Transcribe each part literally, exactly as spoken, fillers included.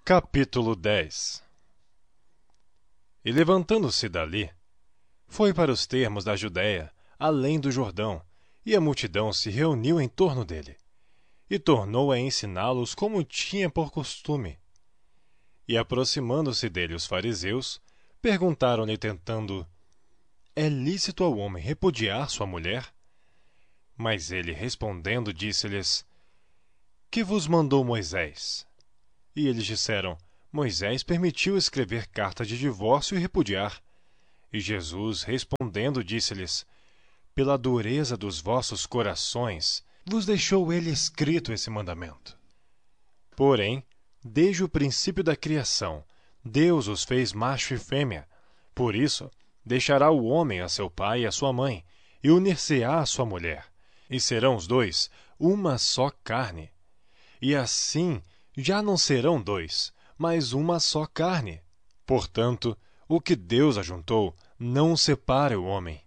Capítulo dez. E levantando-se dali, foi para os termos da Judéia, além do Jordão, e a multidão se reuniu em torno dele, e tornou a ensiná-los como tinha por costume. E aproximando-se dele os fariseus, perguntaram-lhe tentando: É lícito ao homem repudiar sua mulher? Mas ele respondendo disse-lhes: Que vos mandou Moisés? E eles disseram: Moisés permitiu escrever carta de divórcio e repudiar. E Jesus, respondendo, disse-lhes: Pela dureza dos vossos corações, vos deixou ele escrito esse mandamento. Porém, desde o princípio da criação, Deus os fez macho e fêmea. Por isso, deixará o homem a seu pai e a sua mãe, e unir-se-á à sua mulher, e serão os dois uma só carne. E assim, já não serão dois, mas uma só carne. Portanto, o que Deus ajuntou, não o separe o homem.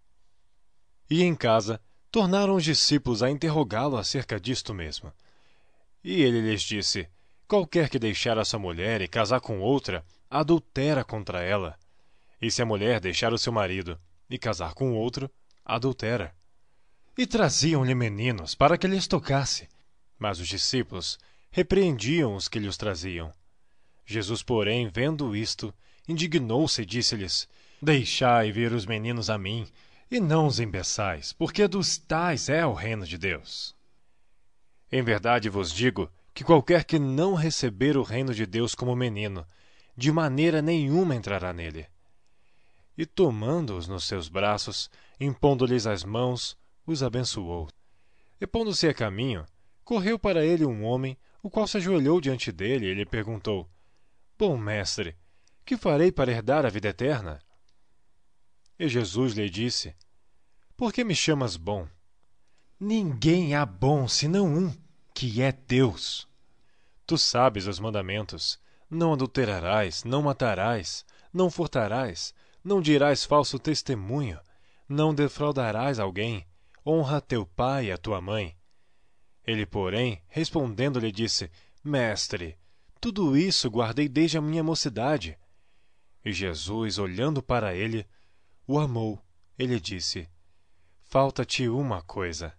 E em casa, tornaram os discípulos a interrogá-lo acerca disto mesmo. E ele lhes disse: Qualquer que deixar a sua mulher e casar com outra, adultera contra ela. E se a mulher deixar o seu marido e casar com outro, adultera. E traziam-lhe meninos para que lhes tocasse. Mas os discípulos repreendiam os que lhes traziam. Jesus, porém, vendo isto, indignou-se e disse-lhes: Deixai vir os meninos a mim, e não os embeçais, porque dos tais é o reino de Deus. Em verdade vos digo que qualquer que não receber o reino de Deus como menino, de maneira nenhuma entrará nele. E tomando-os nos seus braços, impondo-lhes as mãos, os abençoou. E pondo-se a caminho, correu para ele um homem, o qual se ajoelhou diante dele e lhe perguntou: Bom mestre, que farei para herdar a vida eterna? E Jesus lhe disse: Por que me chamas bom? Ninguém há bom senão um, que é Deus. Tu sabes os mandamentos: não adulterarás, não matarás, não furtarás, não dirás falso testemunho, não defraudarás alguém, honra teu pai e a tua mãe. Ele, porém, respondendo-lhe, disse: Mestre, tudo isso guardei desde a minha mocidade. E Jesus, olhando para ele, o amou. Ele disse: Falta-te uma coisa.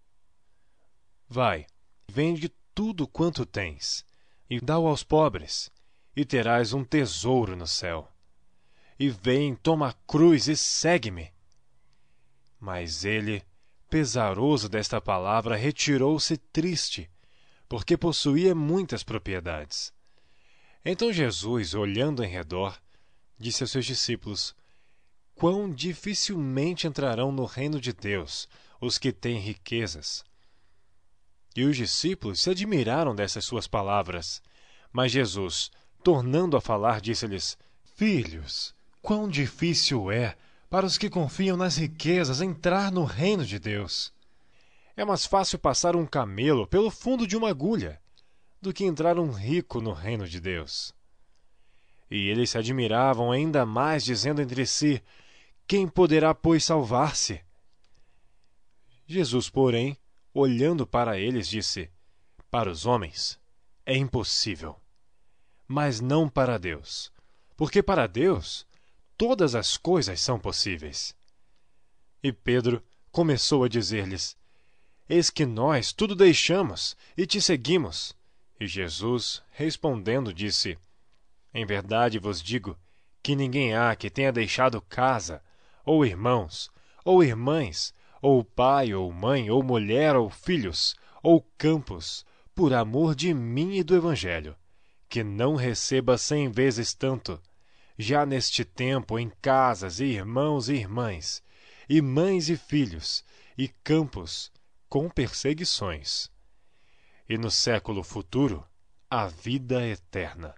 Vai, vende tudo quanto tens, e dá-o aos pobres, e terás um tesouro no céu. E vem, toma a cruz e segue-me. Mas ele, pesaroso desta palavra, retirou-se triste, porque possuía muitas propriedades. Então Jesus, olhando em redor, disse aos seus discípulos: Quão dificilmente entrarão no reino de Deus os que têm riquezas. E os discípulos se admiraram dessas suas palavras. Mas Jesus, tornando a falar, disse-lhes: Filhos, quão difícil é para os que confiam nas riquezas entrar no reino de Deus. É mais fácil passar um camelo pelo fundo de uma agulha do que entrar um rico no reino de Deus. E eles se admiravam ainda mais, dizendo entre si: Quem poderá, pois, salvar-se? Jesus, porém, olhando para eles, disse: Para os homens é impossível, mas não para Deus, porque para Deus todas as coisas são possíveis. E Pedro começou a dizer-lhes: Eis que nós tudo deixamos e te seguimos. E Jesus, respondendo, disse: Em verdade vos digo que ninguém há que tenha deixado casa, ou irmãos, ou irmãs, ou pai, ou mãe, ou mulher, ou filhos, ou campos, por amor de mim e do Evangelho, que não receba cem vezes tanto, já neste tempo em casas, e irmãos e irmãs, e mães e filhos, e campos, com perseguições. E no século futuro, a vida eterna.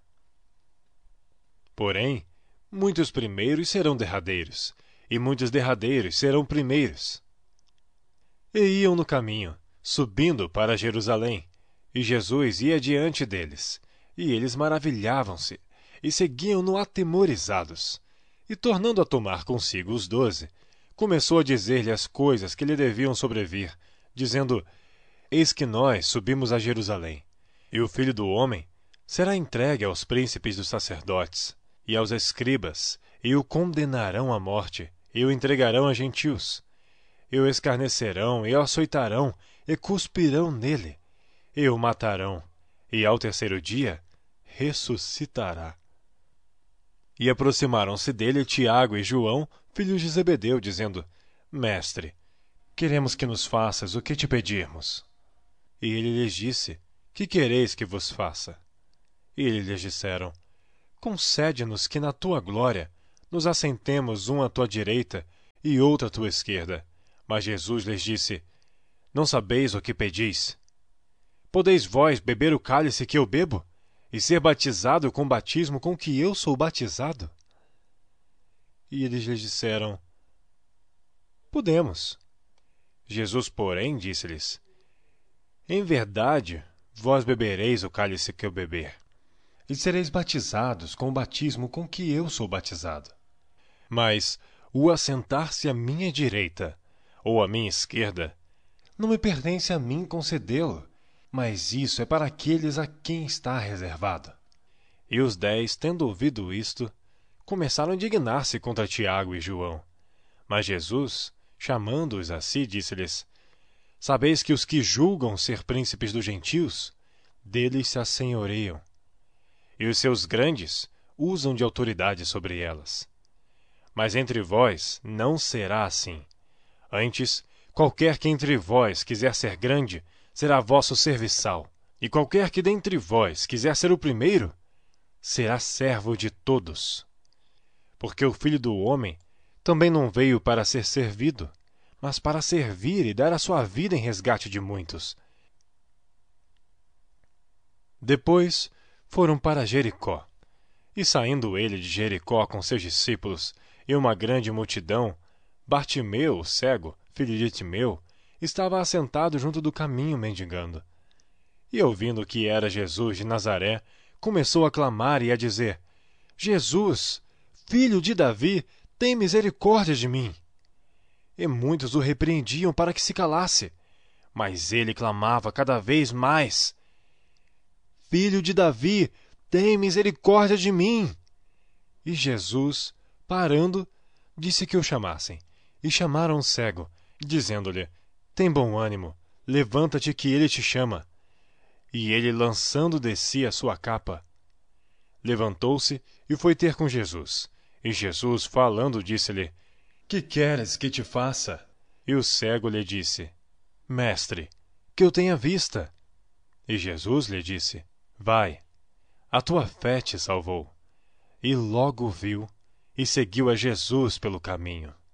Porém, muitos primeiros serão derradeiros, e muitos derradeiros serão primeiros. E iam no caminho, subindo para Jerusalém, e Jesus ia diante deles, e eles maravilhavam-se, e seguiam-no atemorizados. E tornando a tomar consigo os doze, começou a dizer-lhe as coisas que lhe deviam sobrevir, dizendo: Eis que nós subimos a Jerusalém, e o Filho do Homem será entregue aos príncipes dos sacerdotes e aos escribas, e o condenarão à morte, e o entregarão a gentios. E o escarnecerão, e o açoitarão, e cuspirão nele, e o matarão, e ao terceiro dia ressuscitará. E aproximaram-se dele Tiago e João, filhos de Zebedeu, dizendo: Mestre, queremos que nos faças o que te pedirmos. E ele lhes disse: Que quereis que vos faça? E eles lhes disseram: Concede-nos que na tua glória nos assentemos um à tua direita e outro à tua esquerda. Mas Jesus lhes disse: Não sabeis o que pedis? Podeis vós beber o cálice que eu bebo, e ser batizado com o batismo com que eu sou batizado? E eles lhes disseram: Podemos. Jesus, porém, disse-lhes: Em verdade, vós bebereis o cálice que eu beber, e sereis batizados com o batismo com que eu sou batizado. Mas o assentar-se à minha direita ou à minha esquerda não me pertence a mim concedê-lo, mas isso é para aqueles a quem está reservado. E os dez, tendo ouvido isto, começaram a indignar-se contra Tiago e João. Mas Jesus, chamando-os a si, disse-lhes: Sabeis que os que julgam ser príncipes dos gentios, deles se assenhoreiam, e os seus grandes usam de autoridade sobre elas. Mas entre vós não será assim. Antes, qualquer que entre vós quiser ser grande, será vosso serviçal, e qualquer que dentre vós quiser ser o primeiro, será servo de todos. Porque o Filho do Homem também não veio para ser servido, mas para servir e dar a sua vida em resgate de muitos. Depois foram para Jericó. E saindo ele de Jericó com seus discípulos e uma grande multidão, Bartimeu, o cego, filho de Timeu, estava assentado junto do caminho mendigando. E ouvindo que era Jesus de Nazaré, começou a clamar e a dizer: Jesus, filho de Davi, tem misericórdia de mim. E muitos o repreendiam para que se calasse, mas ele clamava cada vez mais: Filho de Davi, tem misericórdia de mim. E Jesus, parando, disse que o chamassem. E chamaram o cego, dizendo-lhe: Tem bom ânimo, levanta-te que ele te chama. E ele, lançando de si a sua capa, levantou-se e foi ter com Jesus. E Jesus, falando, disse-lhe: Que queres que te faça? E o cego lhe disse: Mestre, que eu tenha vista. E Jesus lhe disse: Vai, a tua fé te salvou. E logo viu e seguiu a Jesus pelo caminho.